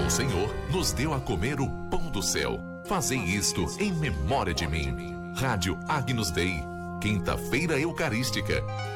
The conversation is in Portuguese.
O Senhor nos deu a comer o pão do céu. Fazei isto em memória de mim. Rádio Agnus Dei, quinta-feira eucarística.